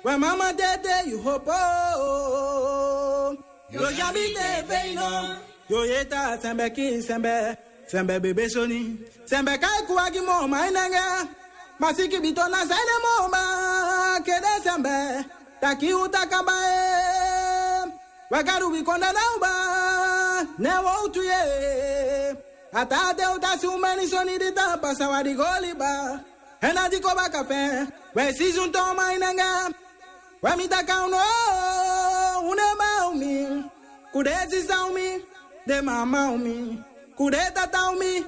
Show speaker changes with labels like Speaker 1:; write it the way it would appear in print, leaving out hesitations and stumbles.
Speaker 1: When mama dede you hope oh. Yo yami de veino. Yo yeta sembe kin sembe. Sembe bebe soni. Sembe kai kuagi mo mainanga. Masiki bitona saine mo ma. Kede sembe. Taki utakabae. Wagaru bikonda nauba. Newo utuye. Atade utasi umeni soni dita pasawadi goliba. Enadi koba kafe. We season to mainanga. We mi takauno. Unema umi. Kudezi saumi. De mama umi. Kudeta taumi.